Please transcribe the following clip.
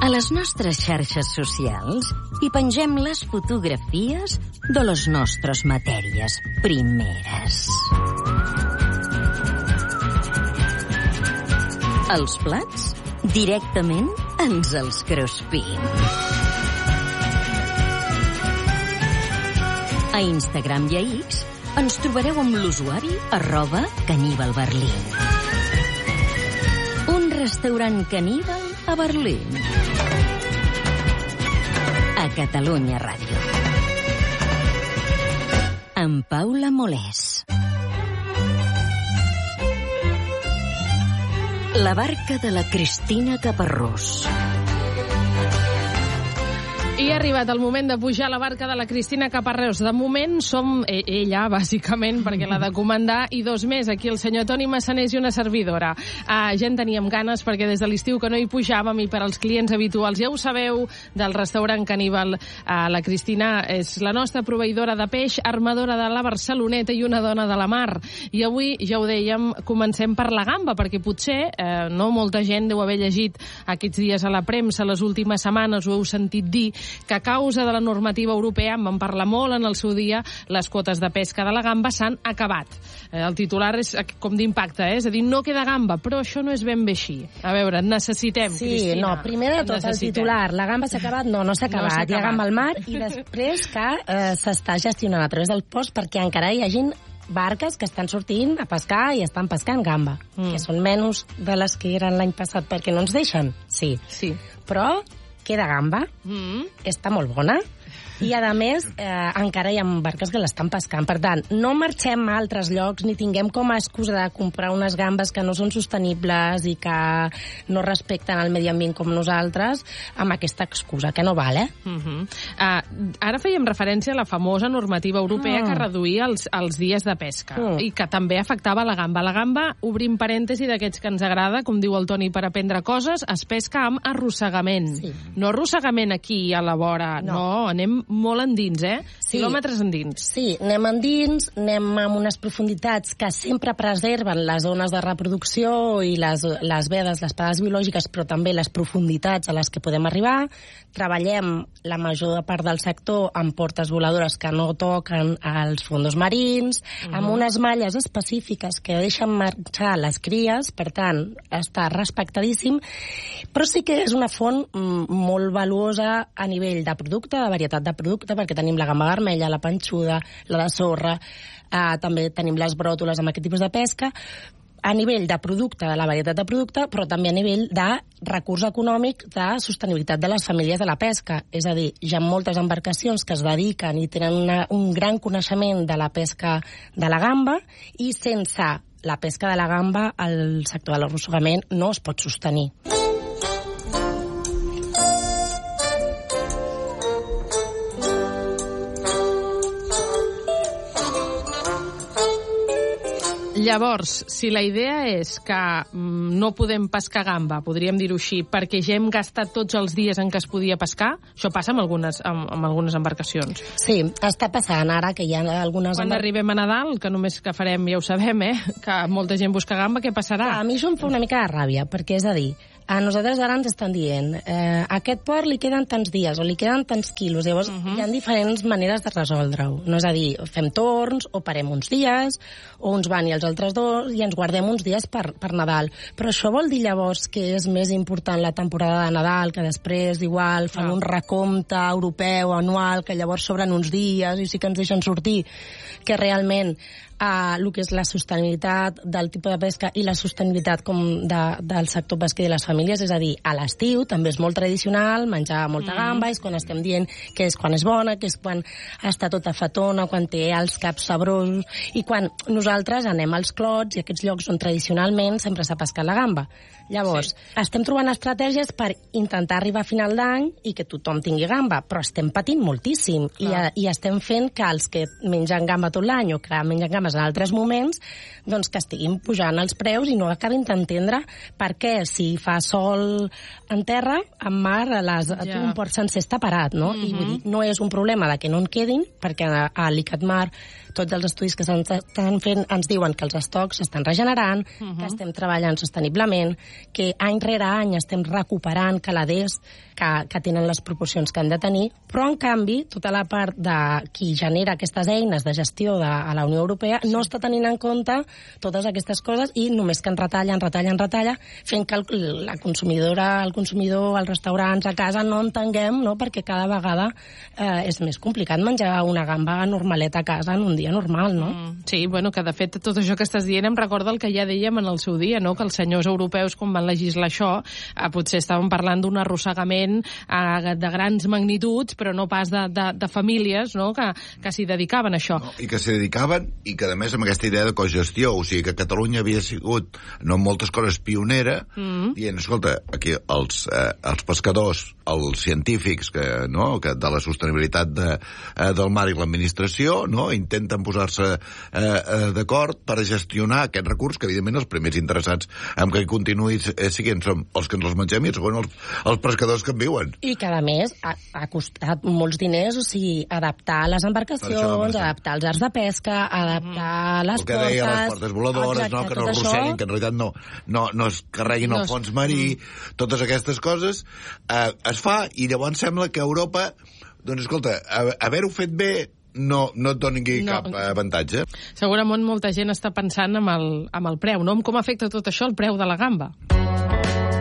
A les nostres xarxes socials hi pengem les fotografies de les nostres matèries primeres. Els plats directament ens els cruspim. A Instagram i a X ens trobareu amb l'usuari @caníbalberlín. Un restaurant caníbal a Berlín. A Catalunya Ràdio. Amb Paula Molés. La barca de la Cristina Caparrós. I ha arribat el moment de pujar a la barca de la Cristina Caparrós. De moment som ella, bàsicament, perquè l'ha de comandar, i dos més, aquí el senyor Toni Massanés i una servidora. Ja en teníem ganes, perquè des de l'estiu que no hi pujàvem, i per als clients habituals, ja ho sabeu, del restaurant caníbal, la Cristina és la nostra proveïdora de peix, armadora de la Barceloneta i una dona de la mar. I avui, ja ho dèiem, comencem per la gamba, perquè potser no molta gent deu haver llegit aquests dies a la premsa, les últimes setmanes, ho heu sentit dir, que a causa de la normativa europea, en vam parlar molt en el seu dia, les quotes de pesca de la gamba s'han acabat. El titular és com d'impacte, és a dir, no queda gamba, però això no és ben bé així. A veure, necessitem, Cristina. Sí, no, primer de tot el titular, la gamba s'ha acabat? No s'ha acabat, hi ha gamba al mar, i després que s'està gestionant a través del port perquè encara hi hagin barques que estan sortint a pescar i estan pescant gamba, que són menys de les que eren l'any passat perquè no ens deixen. Sí. Però queda gamba, està molt bona, i a més encara hi ha barques que l'estan pescant. Per tant, no marxem a altres llocs ni tinguem com a excusa de comprar unes gambes que no són sostenibles i que no respecten el medi ambient com nosaltres amb aquesta excusa, que no val, Ara fèiem referència a la famosa normativa europea que reduïa els dies de pesca i que també afectava la gamba. La gamba, obrim parèntesi d'aquests que ens agrada, com diu el Toni, per aprendre coses, es pesca amb arrossegament. Sí. No arrossegament aquí a la vora, no, anem molt endins, quilòmetres endins. Sí, anem endins, anem amb unes profunditats que sempre preserven les zones de reproducció i les vedes, les pades biològiques, però també les profunditats a les que podem arribar. Treballem la major part del sector amb portes voladores que no toquen als fondos marins, amb unes malles específiques que deixen marxar les cries, per tant, està respectadíssim, però sí que és una font molt valuosa a nivell de producte, de varietat de producte, perquè tenim la gamba vermella, la panxuda, la de sorra, també tenim les bròtoles amb aquest tipus de pesca, a nivell de producte, de la varietat de producte, però també a nivell de recurs econòmic de sostenibilitat de les famílies de la pesca. És a dir, hi ha moltes embarcacions que es dediquen i tenen un gran coneixement de la pesca de la gamba, i sense la pesca de la gamba el sector de l'arrossegament no es pot sostenir. Llavors, si la idea és que no podem pescar gamba, podríem dir-ho així, perquè ja hem gastat tots els dies en què es podia pescar, això passa amb algunes embarcacions. Sí, està passant ara que hi ha algunes... Quan arribem a Nadal, que només que farem, ja ho sabem, que molta gent busca gamba, què passarà? A mi això em fa una mica de ràbia, perquè és a dir, a nosaltres ara ens estan dient a aquest port li queden tants dies o li queden tants quilos, llavors hi ha diferents maneres de resoldre-ho, no? És a dir, fem torns o parem uns dies o uns van i els altres dos i ens guardem uns dies per Nadal, però això vol dir llavors que és més important la temporada de Nadal, que després igual fan un recompte europeu anual, que llavors sobren uns dies i sí que ens deixen sortir, que realment el que és la sostenibilitat del tipus de pesca i la sostenibilitat del sector pesquer i de les famílies, és a dir, a l'estiu també és molt tradicional menjar molta gamba, és quan estem dient que és quan és bona, que és quan està tota fatona, quan té els caps sabrosos, i quan nosaltres anem als clots i aquests llocs on tradicionalment sempre s'ha pescat la gamba. Llavors, estem trobant estratègies per intentar arribar a final d'any i que tothom tingui gamba, però estem patint moltíssim i estem fent que els que mengen gamba tot l'any o que mengen gambes en altres moments, doncs que estiguin pujant els preus i no acabin d'entendre per què si fa sol en terra, en mar, un port sencer està parat, no? I vull dir, no és un problema de que no en quedin, perquè a l'ICATMAR tots els estudis que s'estan fent ens diuen que els estocs s'estan regenerant, que estem treballant sosteniblement, que any rere any estem recuperant caladers que tenen les proporcions que han de tenir, però en canvi tota la part de qui genera aquestes eines de gestió a la Unió Europea no està tenint en compte totes aquestes coses i només que en retalla, fent que la consumidora, el consumidor, els restaurants, a casa no entenguem, no? Perquè cada vegada és més complicat menjar una gamba normaleta a casa en un dia normal, no? Sí, bueno, que de fet tot això que estàs dient em recorda el que ja dèiem en el seu dia, no? Que els senyors europeus, quan van legislar això, potser estaven parlant d'un arrossegament de grans magnituds, però no pas de famílies, no? Que s'hi dedicaven a això. No, i que s'hi dedicaven, i que a més amb aquesta idea de cogestió, o sigui que Catalunya havia sigut, no en moltes coses, pionera, dient, escolta, aquí els pescadors, els científics que de la sostenibilitat del mar i l'administració, no? Intenten posar-se d'acord per gestionar aquest recurs, que evidentment els primers interessats en que continuï siguin som els que ens els mengem i segon els pescadors que en viuen. I que a més ha costat molts diners, o sigui, adaptar les embarcacions, adaptar els arts de pesca, adaptar les portes... El que deia les portes voladores, no? Que no es rosseguin, que en realitat no es carreguin al fons marí, totes aquestes coses es fa, i llavors sembla que Europa, doncs escolta, haver-ho fet bé no et doni cap avantatge. Segurament molta gent està pensant amb el preu, no? Com afecta tot això el preu de la gamba?